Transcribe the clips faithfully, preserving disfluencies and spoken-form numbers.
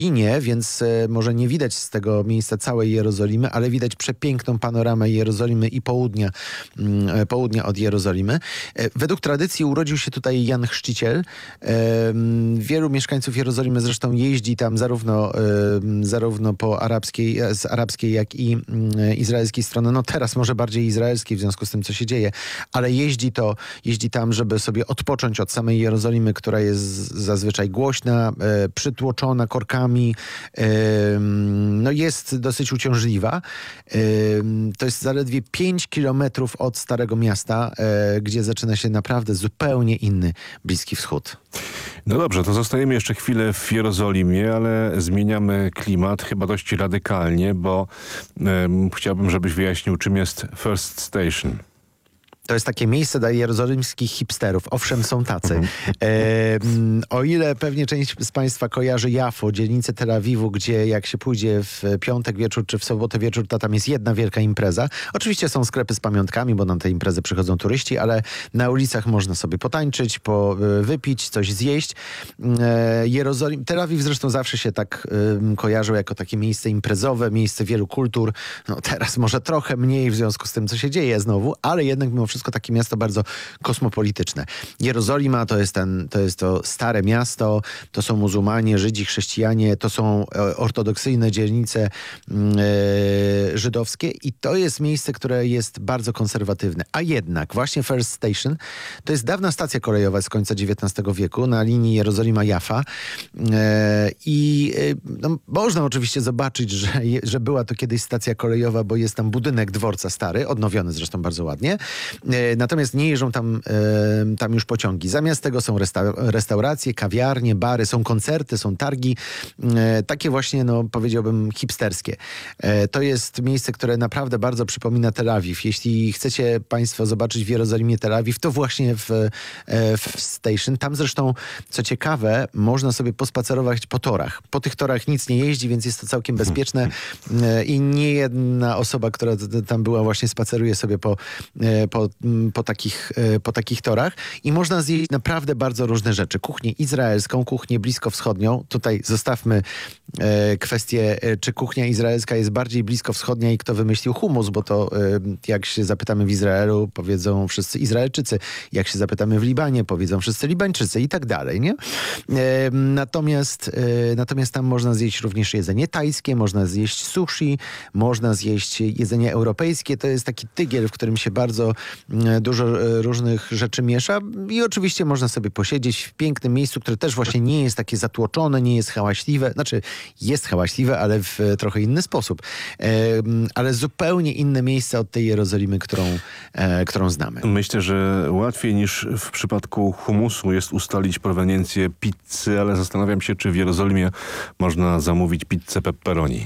i nie, więc e, może nie widać z tego miejsca całej Jerozolimy, ale widać przepiękną panoramę Jerozolimy i południa, mm, południa od Jerozolimy. E, według tradycji urodził się tutaj Jan Chrzciciel. E, wielu mieszkańców Jerozolimy zresztą jeździ tam zarówno, e, zarówno po arabskiej, z arabskiej, jak i mm, izraelskiej strony. No teraz może bardziej izraelskiej w związku z tym, co się dzieje, ale jeździ to, jeździ tam, żeby sobie odpocząć od samej Jerozolimy, która jest zazwyczaj głośna, e, przytłoczona korkami, e, no jest dosyć uciążliwa. E, to jest zaledwie pięć kilometrów od Starego Miasta, e, gdzie zaczyna się naprawdę zupełnie inny Bliski Wschód. No dobrze, to zostajemy jeszcze chwilę w Jerozolimie, ale zmieniamy klimat chyba dość radykalnie, bo e, chciałbym, żebyś wyjaśnił, czym jest First Station. To jest takie miejsce dla jerozolimskich hipsterów. Owszem, są tacy. Mhm. E, o ile pewnie część z Państwa kojarzy Jafo, dzielnicę Tel Awiwu, gdzie jak się pójdzie w piątek wieczór czy w sobotę wieczór, to tam jest jedna wielka impreza. Oczywiście są sklepy z pamiątkami, bo na te imprezy przychodzą turyści, ale na ulicach można sobie potańczyć, po, wypić, coś zjeść. E, Jerozolim, Tel Awiw zresztą zawsze się tak e, kojarzył jako takie miejsce imprezowe, miejsce wielu kultur. No teraz może trochę mniej w związku z tym, co się dzieje znowu, ale jednak mimo wszystko takie miasto bardzo kosmopolityczne. Jerozolima to jest, ten, to jest to stare miasto, to są muzułmanie, Żydzi, chrześcijanie, to są ortodoksyjne dzielnice e, żydowskie i to jest miejsce, które jest bardzo konserwatywne. A jednak właśnie First Station to jest dawna stacja kolejowa z końca dziewiętnastego wieku na linii Jerozolima-Jaffa e, i e, no, można oczywiście zobaczyć, że, że była to kiedyś stacja kolejowa, bo jest tam budynek dworca stary, odnowiony zresztą bardzo ładnie. Natomiast nie jeżdżą tam, tam już pociągi. Zamiast tego są resta- restauracje, kawiarnie, bary, są koncerty, są targi. Takie właśnie, no powiedziałbym, hipsterskie. To jest miejsce, które naprawdę bardzo przypomina Tel Awiw. Jeśli chcecie Państwo zobaczyć w Jerozolimie Tel Awiw, to właśnie w, w Station. Tam zresztą, co ciekawe, można sobie pospacerować po torach. Po tych torach nic nie jeździ, więc jest to całkiem bezpieczne i nie jedna osoba, która tam była, właśnie spaceruje sobie po Po, po, takich, po takich torach i można zjeść naprawdę bardzo różne rzeczy. Kuchnię izraelską, kuchnię bliskowschodnią. Tutaj zostawmy e, kwestię, e, czy kuchnia izraelska jest bardziej bliskowschodnia i kto wymyślił humus, bo to e, jak się zapytamy w Izraelu, powiedzą wszyscy Izraelczycy. Jak się zapytamy w Libanie, powiedzą wszyscy Libańczycy i tak dalej, nie? E, natomiast, e, natomiast tam można zjeść również jedzenie tajskie, można zjeść sushi, można zjeść jedzenie europejskie. To jest taki tygiel, w którym się bardzo dużo różnych rzeczy miesza i oczywiście można sobie posiedzieć w pięknym miejscu, które też właśnie nie jest takie zatłoczone, nie jest hałaśliwe. Znaczy jest hałaśliwe, ale w trochę inny sposób. E, ale zupełnie inne miejsce od tej Jerozolimy, którą, e, którą znamy. Myślę, że łatwiej niż w przypadku humusu jest ustalić proweniencję pizzy, ale zastanawiam się, czy w Jerozolimie można zamówić pizzę pepperoni.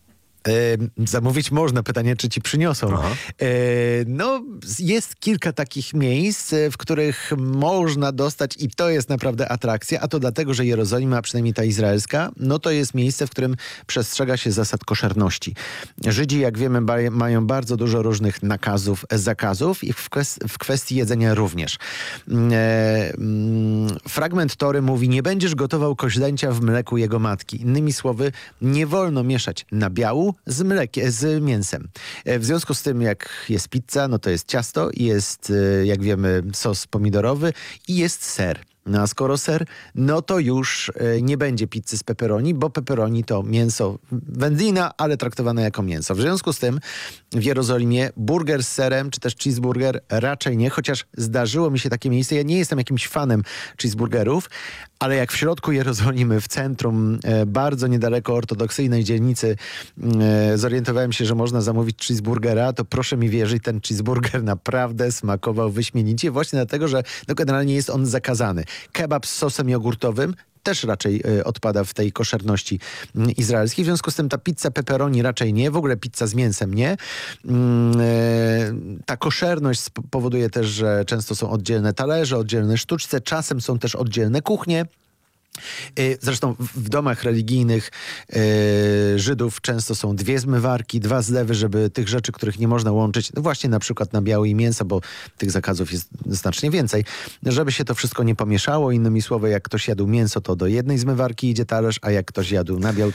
E, zamówić można. Pytanie, czy ci przyniosą. E, no, jest kilka takich miejsc, w których można dostać i to jest naprawdę atrakcja, a to dlatego, że Jerozolima, przynajmniej ta izraelska, no to jest miejsce, w którym przestrzega się zasad koszerności. Żydzi, jak wiemy, ba- mają bardzo dużo różnych nakazów, zakazów i w, kwest- w kwestii jedzenia również. E, mm, fragment Tory mówi: nie będziesz gotował koźlęcia w mleku jego matki. Innymi słowy, nie wolno mieszać nabiału z mlekiem, z mięsem. W związku z tym, jak jest pizza, no to jest ciasto, jest, jak wiemy, sos pomidorowy i jest ser. No a skoro ser, no to już nie będzie pizzy z pepperoni, bo pepperoni to mięso wędlina, ale traktowane jako mięso. W związku z tym w Jerozolimie burger z serem, czy też cheeseburger raczej nie, chociaż zdarzyło mi się takie miejsce. Ja nie jestem jakimś fanem cheeseburgerów, ale jak w środku Jerozolimy, w centrum, bardzo niedaleko ortodoksyjnej dzielnicy, zorientowałem się, że można zamówić cheeseburgera, to proszę mi wierzyć, ten cheeseburger naprawdę smakował wyśmienicie, właśnie dlatego, że no generalnie jest on zakazany. Kebab z sosem jogurtowym też raczej y, odpada w tej koszerności y, izraelskiej. W związku z tym ta pizza pepperoni raczej nie, w ogóle pizza z mięsem nie. Y, ta koszerność powoduje też, że często są oddzielne talerze, oddzielne sztuczce, czasem są też oddzielne kuchnie. Zresztą w domach religijnych e, Żydów często są dwie zmywarki, dwa zlewy, żeby tych rzeczy, których nie można łączyć, no właśnie na przykład nabiały i mięso, bo tych zakazów jest znacznie więcej, żeby się to wszystko nie pomieszało. Innymi słowy, jak ktoś jadł mięso, to do jednej zmywarki idzie talerz, a jak ktoś jadł nabiał,